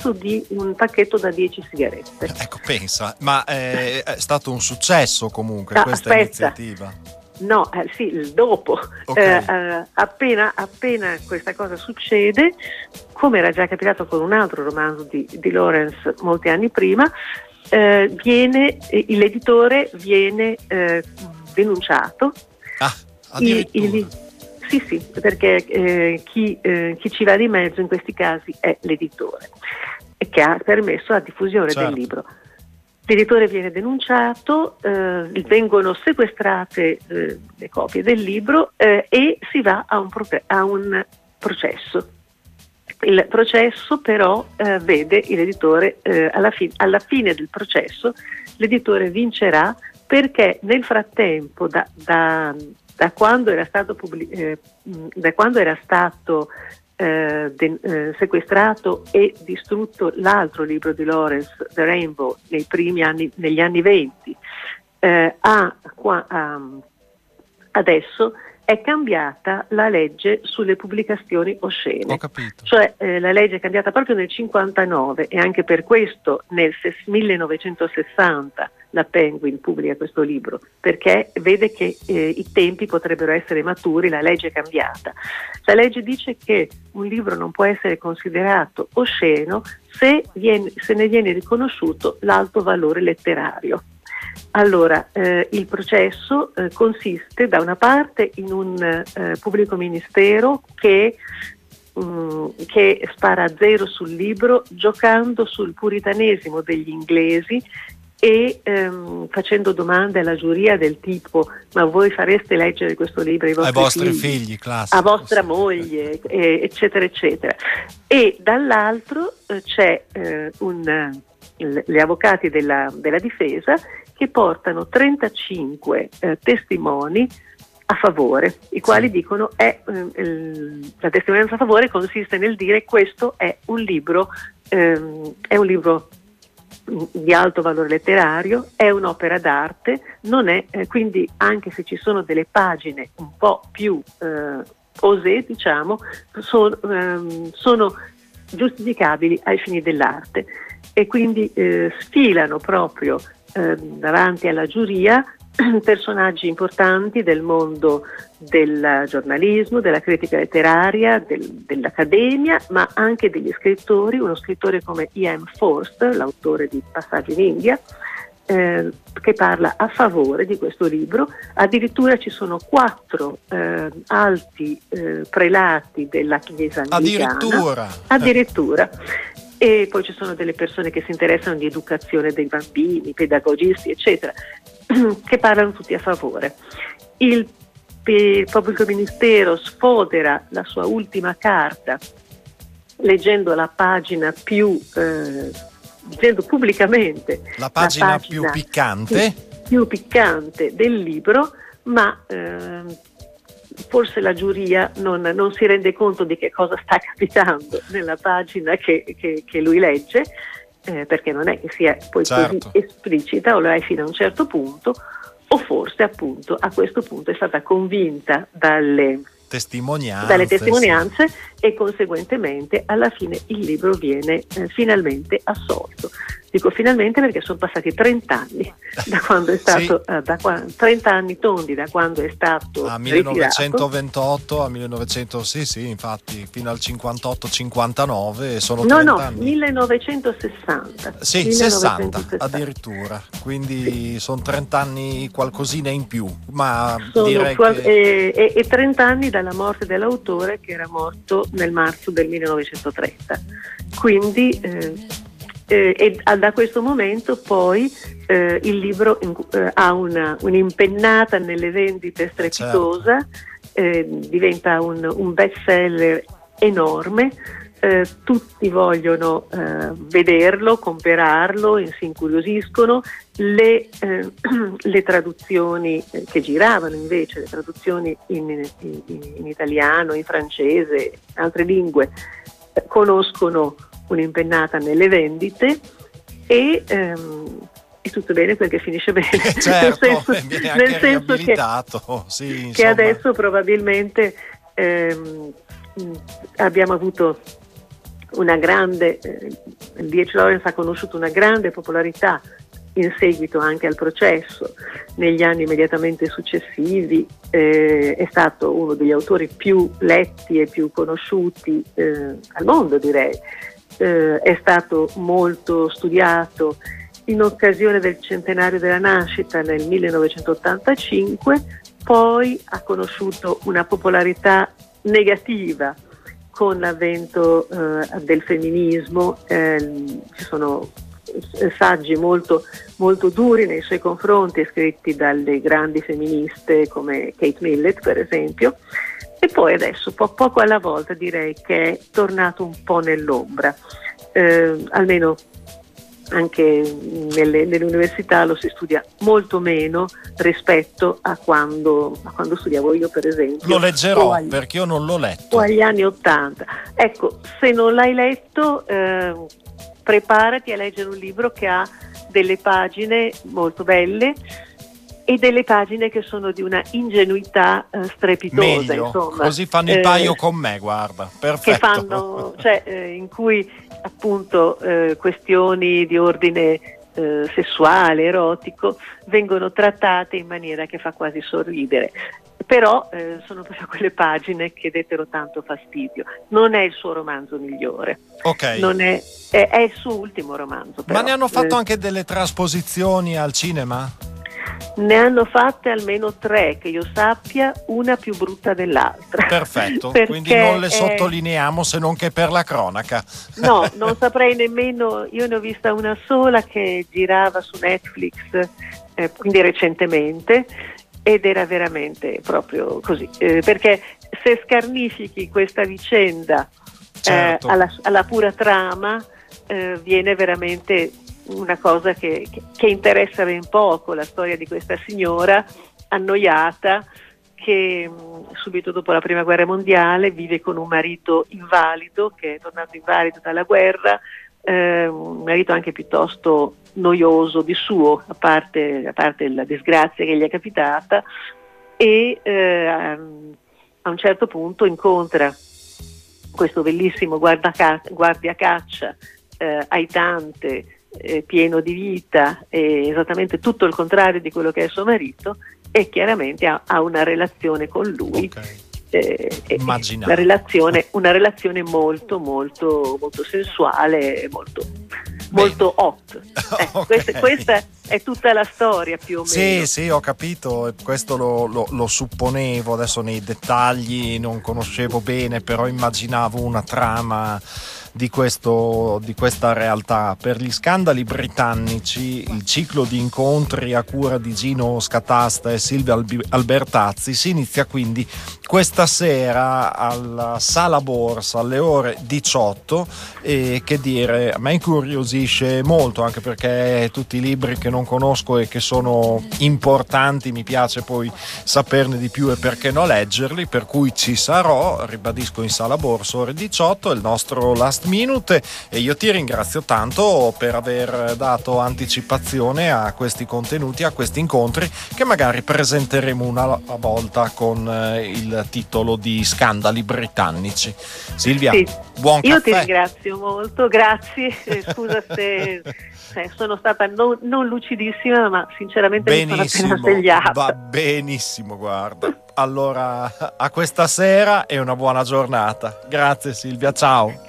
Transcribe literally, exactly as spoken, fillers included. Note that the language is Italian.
prezzo di un pacchetto da dieci sigarette. Ecco, pensa, ma eh, è stato un successo comunque No, questa aspetta. iniziativa. No, eh, sì, il dopo. Okay. Eh, eh, appena, appena questa cosa succede, come era già capitato con un altro romanzo di, di Lawrence molti anni prima, eh, viene, eh, l'editore viene eh, denunciato. Ah, addirittura. I, i, sì, sì, perché eh, chi, eh, chi ci va di mezzo in questi casi è l'editore, e che ha permesso la diffusione certo. del libro. L'editore viene denunciato, eh, vengono sequestrate eh, le copie del libro eh, e si va a un, prote- a un processo. Il processo però eh, vede l'editore, eh, alla, fi- alla fine del processo l'editore vincerà, perché nel frattempo da, da, da quando era stato, pubblic- eh, da quando era stato Eh, de, eh, sequestrato e distrutto l'altro libro di Lawrence, The Rainbow, nei primi anni, negli anni venti, eh, a, qua, a, adesso è cambiata la legge sulle pubblicazioni oscene. Ho capito. Cioè eh, la legge è cambiata proprio nel cinquantanove, e anche per questo nel ses- millenovecentosessanta la Penguin pubblica questo libro, perché vede che eh, i tempi potrebbero essere maturi, la legge è cambiata. La legge dice che un libro non può essere considerato osceno se, viene, se ne viene riconosciuto l'alto valore letterario. Allora, eh, il processo eh, consiste da una parte in un eh, pubblico ministero che, mh, che spara a zero sul libro, giocando sul puritanesimo degli inglesi e ehm, facendo domande alla giuria del tipo: ma voi fareste leggere questo libro ai vostri, ai vostri figli, figli classico, a vostra sì. moglie, eh, eccetera eccetera. E dall'altro eh, c'è eh, un, il, gli avvocati della, della difesa che portano trentacinque eh, testimoni a favore, i quali sì. dicono è, eh, la testimonianza a favore consiste nel dire: questo è un libro ehm, è un libro di alto valore letterario, è un'opera d'arte, non è eh, quindi anche se ci sono delle pagine un po' più eh, osè, diciamo, son, ehm, sono giustificabili ai fini dell'arte, e quindi eh, sfilano proprio eh, davanti alla giuria personaggi importanti del mondo del giornalismo, della critica letteraria, del, dell'accademia, ma anche degli scrittori. Uno scrittore come E M Forster, l'autore di Passaggi in India, eh, che parla a favore di questo libro. Addirittura ci sono quattro eh, alti eh, prelati della Chiesa anglicana. Addirittura! Addirittura. E poi ci sono delle persone che si interessano di educazione dei bambini, pedagogisti, eccetera, che parlano tutti a favore. Il, il pubblico ministero sfodera la sua ultima carta leggendo la pagina più, eh, leggendo pubblicamente la pagina, la pagina più piccante più, più piccante del libro, ma eh, forse la giuria non, non si rende conto di che cosa sta capitando nella pagina che, che, che lui legge, eh, perché non è che sia poi certo. così esplicita, o lo è fino a un certo punto, o forse appunto a questo punto è stata convinta dalle testimonianze, dalle testimonianze sì. e conseguentemente alla fine il libro viene eh, finalmente assolto. Dico finalmente perché sono passati trenta anni da quando è stato, sì. eh, da qua, trenta anni tondi da quando è stato a millenovecentoventotto a millenovecento, sì sì, infatti fino al cinquantotto cinquantanove sono no trenta no anni. millenovecentosessanta Sì, millenovecentosessanta. sessanta addirittura, quindi sono trenta anni qualcosina in più, ma sono direi qual- che... e, e, e trenta anni dalla morte dell'autore, che era morto nel marzo del millenovecentotrenta, quindi eh, Eh, e da questo momento poi eh, il libro eh, ha una, un'impennata nelle vendite strepitosa, certo. eh, diventa un, un best seller enorme, eh, tutti vogliono eh, vederlo, comprarlo, e si incuriosiscono. Le, eh, le traduzioni eh, che giravano invece, le traduzioni in, in, in italiano, in francese, altre lingue, eh, conoscono un'impennata nelle vendite e, ehm, e tutto bene perché finisce bene. Certo, nel senso, viene anche nel senso che, sì, che adesso probabilmente ehm, abbiamo avuto una grande, eh, D H. Lawrence ha conosciuto una grande popolarità in seguito anche al processo, negli anni immediatamente successivi, eh, è stato uno degli autori più letti e più conosciuti eh, al mondo, direi. Eh, è stato molto studiato in occasione del centenario della nascita nel millenovecentottantacinque, poi ha conosciuto una popolarità negativa con l'avvento eh, del femminismo. Eh, ci sono saggi molto, molto duri nei suoi confronti, scritti dalle grandi femministe come Kate Millett, per esempio, e poi adesso po- poco alla volta direi che è tornato un po' nell'ombra, eh, almeno anche nelle, nelle università lo si studia molto meno rispetto a quando, a quando studiavo io, per esempio. Lo leggerò agli, perché io non l'ho letto. O agli anni Ottanta. Ecco, se non l'hai letto, eh, preparati a leggere un libro che ha delle pagine molto belle e delle pagine che sono di una ingenuità eh, strepitosa. Meglio, insomma. così fanno il eh, paio con me, guarda, perfetto. Che fanno, cioè, eh, in cui appunto eh, questioni di ordine eh, sessuale, erotico, vengono trattate in maniera che fa quasi sorridere. Però eh, sono proprio quelle pagine che dettero tanto fastidio. Non è il suo romanzo migliore, ok, non è, è, è il suo ultimo romanzo. Però. Ma ne hanno fatto eh, anche delle trasposizioni al cinema? Ne hanno fatte almeno tre, che io sappia, una più brutta dell'altra. Perfetto, quindi non le sottolineiamo se non che per la cronaca. No, non saprei nemmeno, io ne ho vista una sola che girava su Netflix, eh, quindi recentemente, ed era veramente proprio così, eh, perché se scarnifichi questa vicenda certo. eh, alla, alla pura trama, eh, viene veramente una cosa che, che, che interessa ben poco, la storia di questa signora annoiata che mh, subito dopo la prima guerra mondiale vive con un marito invalido, che è tornato invalido dalla guerra, eh, un marito anche piuttosto noioso di suo, a parte, a parte la disgrazia che gli è capitata, e eh, a un certo punto incontra questo bellissimo guardiacaccia eh, aitante, eh, pieno di vita, eh, esattamente tutto il contrario di quello che è suo marito, e chiaramente ha, ha una relazione con lui. Okay. Eh, Immaginare. una relazione, una relazione molto molto molto sensuale, molto molto hot. Eh, okay. questa, questa è tutta la storia più o meno. Sì, sì, ho capito, e questo lo, lo, lo supponevo, adesso nei dettagli non conoscevo bene, però immaginavo una trama di, questo, di questa realtà. Per gli scandali britannici, il ciclo di incontri a cura di Gino Scatasta e Silvia Albertazzi si inizia quindi questa sera alla Sala Borsa alle ore diciotto, e che dire, a me incuriosisce molto, anche perché tutti i libri che non conosco e che sono importanti mi piace poi saperne di più e perché no leggerli, per cui ci sarò, ribadisco, in Sala Borsa ore diciotto, è il nostro last minute, e io ti ringrazio tanto per aver dato anticipazione a questi contenuti, a questi incontri che magari presenteremo una volta con il titolo di Scandali britannici. Silvia, sì, buon caffè. Io ti ringrazio molto, grazie, scusa se eh, sono stata non, non lucidissima, ma sinceramente benissimo, mi sono appena svegliata. Va benissimo, guarda. Allora, a questa sera e una buona giornata. Grazie Silvia, ciao.